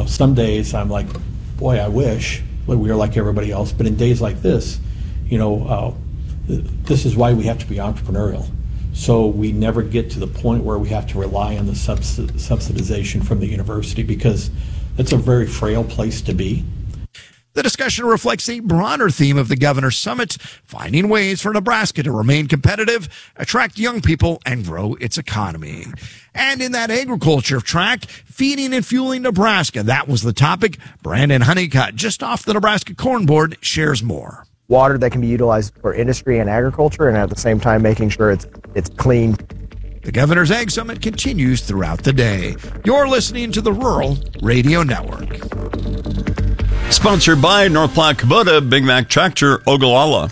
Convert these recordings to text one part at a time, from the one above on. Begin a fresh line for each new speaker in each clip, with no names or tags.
some days I'm like, boy, I wish we were like everybody else. But in days like this, this is why we have to be entrepreneurial. So we never get to the point where we have to rely on the subsidization from the university, because it's a very frail place to be.
The discussion reflects a broader theme of the Governor's Summit, finding ways for Nebraska to remain competitive, attract young people, and grow its economy. And in that agriculture track, feeding and fueling Nebraska, that was the topic. Brandon Honeycutt, just off the Nebraska Corn Board, shares more.
Water that can be utilized for industry and agriculture, and at the same time making sure it's clean.
The Governor's Ag Summit continues throughout the day. You're listening to the Rural Radio Network.
Sponsored by North Platte Kubota, Big Mac Tractor, Ogallala.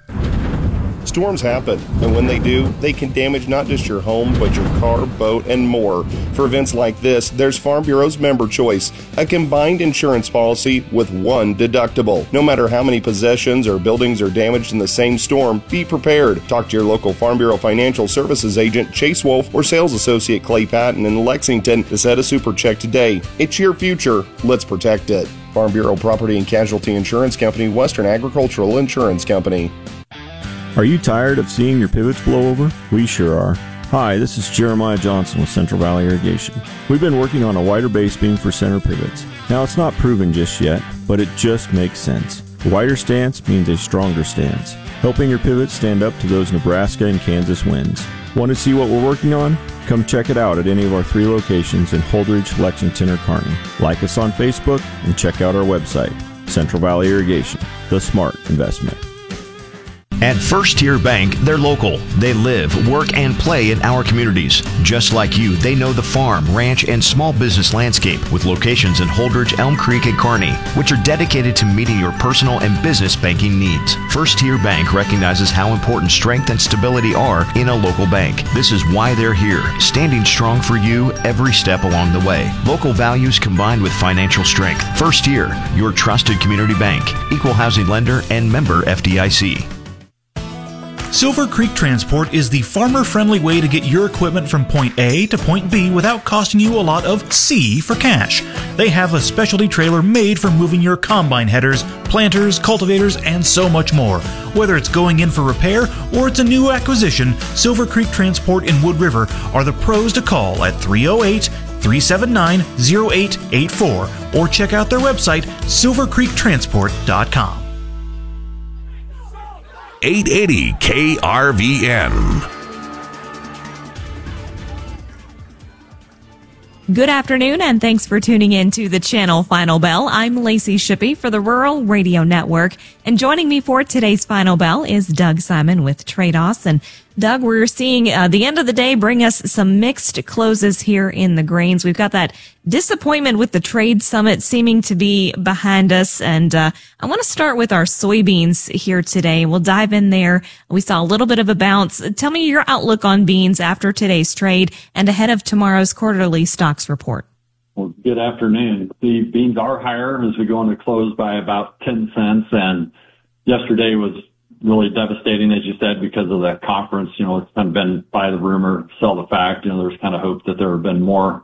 Storms happen, and when they do, they can damage not just your home, but your car, boat, and more. For events like this, there's Farm Bureau's Member Choice, a combined insurance policy with one deductible. No matter how many possessions or buildings are damaged in the same storm, be prepared. Talk to your local Farm Bureau Financial Services agent, Chase Wolf, or sales associate Clay Patton in Lexington to set a super check today. It's your future. Let's protect it. Farm Bureau Property and Casualty Insurance Company, Western Agricultural Insurance Company.
Are you tired of seeing your pivots blow over? We sure are. Hi, this is Jeremiah Johnson with Central Valley Irrigation. We've been working on a wider base beam for center pivots. Now, it's not proven just yet, but it just makes sense. A wider stance means a stronger stance, helping your pivots stand up to those Nebraska and Kansas winds. Want to see what we're working on? Come check it out at any of our 3 locations in Holdridge, Lexington, or Kearney. Like us on Facebook and check out our website, Central Valley Irrigation, the smart investment.
At First Tier Bank, they're local. They live, work, and play in our communities. Just like you, they know the farm, ranch, and small business landscape with locations in Holdridge, Elm Creek, and Kearney, which are dedicated to meeting your personal and business banking needs. First Tier Bank recognizes how important strength and stability are in a local bank. This is why they're here, standing strong for you every step along the way. Local values combined with financial strength. First Tier, your trusted community bank, equal housing lender, and member FDIC.
Silver Creek Transport is the farmer-friendly way to get your equipment from point A to point B without costing you a lot of C for cash. They have a specialty trailer made for moving your combine headers, planters, cultivators, and so much more. Whether it's going in for repair or it's a new acquisition, Silver Creek Transport in Wood River are the pros to call at 308-379-0884 or check out their website, silvercreektransport.com.
880 KRVN.
Good afternoon, and thanks for tuning in to the Channel Final Bell. I'm Lacey Shippey for the Rural Radio Network, and joining me for today's Final Bell is Doug Simon with Trados. And Doug, we're seeing the end of the day bring us some mixed closes here in the grains. We've got that disappointment with the trade summit seeming to be behind us. And I want to start with our soybeans here today. We'll dive in there. We saw a little bit of a bounce. Tell me your outlook on beans after today's trade and ahead of tomorrow's quarterly stocks report.
Well, good afternoon. The beans are higher as we go into close by about 10 cents. And yesterday was really devastating, as you said, because of that conference. You know, it's kind of been buy the rumor, sell the fact. You know, there's kind of hope that there have been more,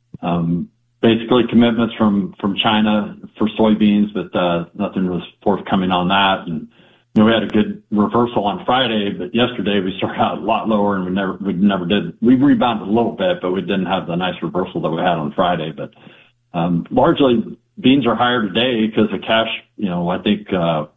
basically commitments from China for soybeans, but, nothing was forthcoming on that. And, you know, we had a good reversal on Friday, but yesterday we started out a lot lower and we never did. We rebounded a little bit, but we didn't have the nice reversal that we had on Friday. But, largely beans are higher today because of cash, you know, I think,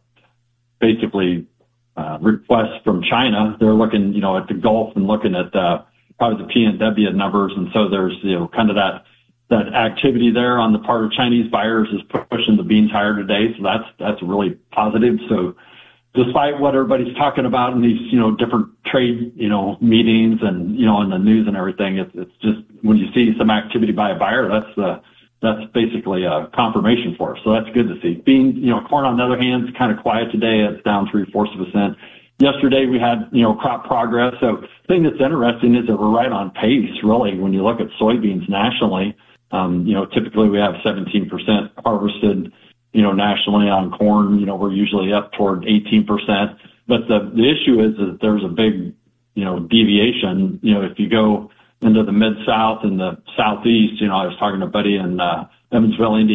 basically, requests from China. They're looking, you know, at the Gulf and looking at, probably the PNW numbers. And so there's, you know, kind of that activity there on the part of Chinese buyers is pushing the beans higher today. So that's really positive. So despite what everybody's talking about in these, you know, different trade, you know, meetings and, you know, in the news and everything, it's just when you see some activity by a buyer, that's basically a confirmation for us. So that's good to see. Beans, you know, corn on the other hand is kind of quiet today. It's down 0.75%. Yesterday we had, you know, crop progress. So the thing that's interesting is that we're right on pace, really, when you look at soybeans nationally. You know, typically we have 17% harvested, you know, nationally. On corn, you know, we're usually up toward 18%. But the issue is that there's a big, you know, deviation. You know, if you go into the Mid-South and the Southeast, you know, I was talking to a buddy in Evansville, Indiana.